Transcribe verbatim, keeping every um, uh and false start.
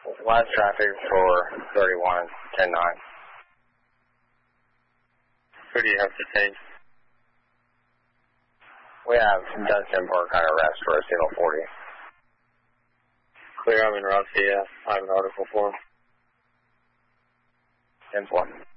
Last traffic for thirty-one, ten nine. Who do you have to change? We have Dustin for kind of rest for a single forty. Clear, I'm in route C S. I have an article for him. ten four.